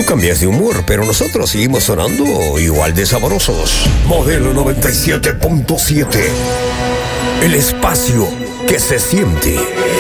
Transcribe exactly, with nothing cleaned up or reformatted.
cambias de humor, pero nosotros seguimos sonando igual de sabrosos. Modelo noventa y siete punto siete. El espacio que se siente.